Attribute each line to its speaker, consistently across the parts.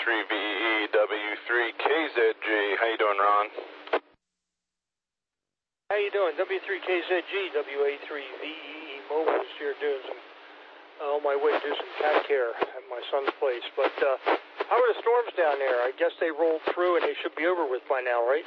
Speaker 1: W3VEE, W3KZG. How you doing, Ron?
Speaker 2: How you doing? W3KZG, WA3VEE Mobile. Here doing some, on my way to do some cat care at my son's place. But how are the storms down there? I guess they rolled through and they should be over with by now, right?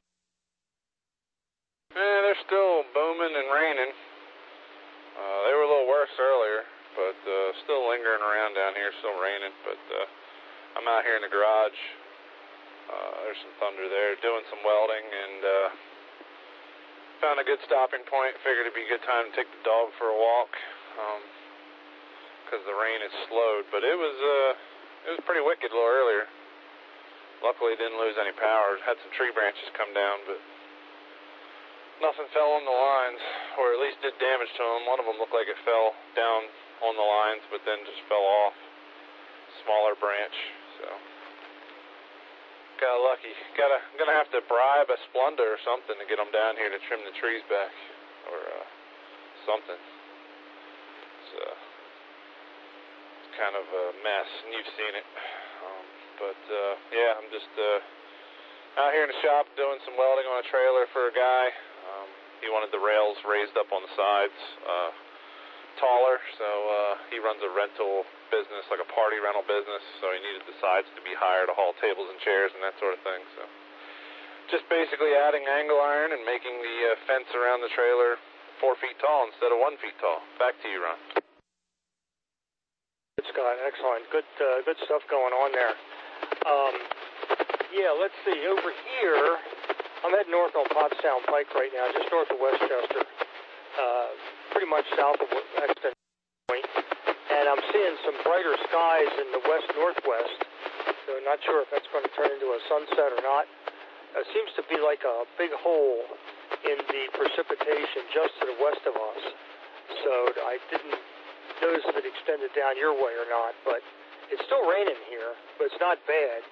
Speaker 1: Yeah, they're still booming and raining. They were a little worse earlier, but still lingering around down here, still raining. But I'm out here in the garage. There's some thunder there, doing some welding, and found a good stopping point. Figured it'd be a good time to take the dog for a walk, because the rain has slowed. But it was pretty wicked a little earlier. Luckily, didn't lose any power. Had some tree branches come down, but nothing fell on the lines, or at least did damage to them. One of them looked like it fell down on the lines, but then just fell off. Smaller branch, so got lucky. Gonna have to bribe a Splenda or something to get them down here to trim the trees back, or something. It's kind of a mess, and you've seen it. Yeah, I'm just out here in the shop doing some welding on a trailer for a guy. He wanted the rails raised up on the sides, taller, so he runs a rental business, like a party rental business, so he needed the sides to be higher to haul tables and chairs and that sort of thing. So just basically adding angle iron and making the fence around the trailer 4 feet tall instead of 1 feet tall. Back to you, Ron.
Speaker 2: Good, Scott. Excellent. Good stuff going on there. Yeah, let's see. Over here, I'm heading north on Pottstown Pike right now, just north of Westchester, pretty much south of Exton Point, and I'm seeing some brighter skies in the west-northwest, so not sure if that's going to turn into a sunset or not. It seems to be like a big hole in the precipitation just to the west of us, so I didn't notice if it extended down your way or not, but it's still raining here, but it's not bad.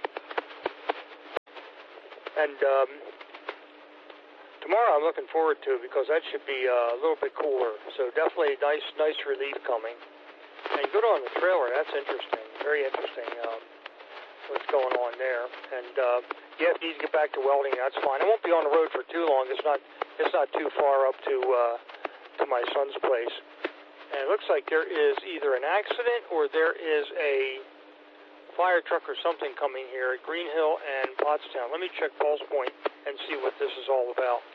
Speaker 2: And tomorrow I'm looking forward to, because that should be a little bit cooler. So definitely nice relief coming. And good on the trailer. That's interesting. Very interesting. What's going on there? And yeah, if you need to get back to welding, that's fine. I won't be on the road for too long. It's not too far up to my son's place. And it looks like there is either an accident or there is a fire truck or something coming here at Green Hill and Pottstown. Let me check Pulse Point and see what this is all about.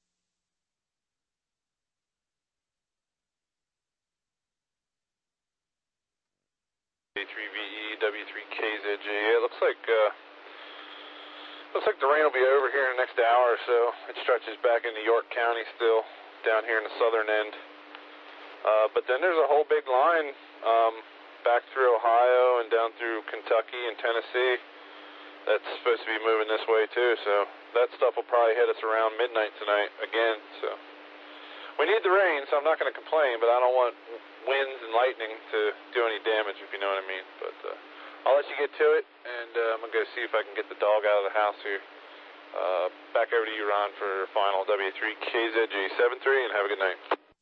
Speaker 1: W3VE, W3KZG. It looks like the rain will be over here in the next hour or so. It stretches back into York County still, down here in the southern end. But then there's a whole big line back through Ohio and down through Kentucky and Tennessee that's supposed to be moving this way too, so that stuff will probably hit us around midnight tonight again. So we need the rain, so I'm not going to complain, but I don't want winds and lightning to do any damage, if you know what I mean. But I'll let you get to it, and I'm going to go see if I can get the dog out of the house here. Back over to you, Ron, for final W3KZG 73, and have a good night.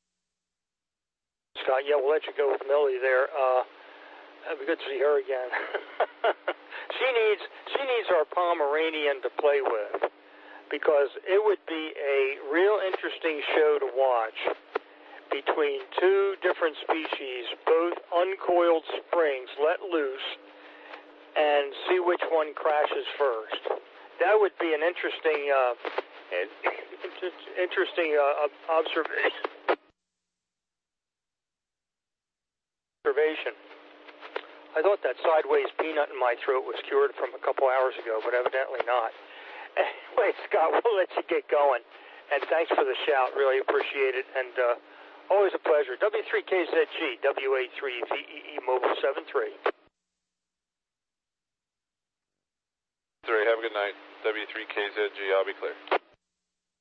Speaker 2: Scott, yeah, we'll let you go with Millie there. It'd be good to see her again. She needs our Pomeranian to play with, because it would be a real interesting show to watch between two different species, both uncoiled springs let loose, and see which one crashes first. That would be an interesting observation. I thought that sideways peanut in my throat was cured from a couple hours ago, but evidently not. Anyway, Scott, we'll let you get going. And thanks for the shout. Really appreciate it. And always a pleasure. W3KZG, WA3VEE Mobile 73.
Speaker 1: Have a good night. W3KZG, I'll be clear.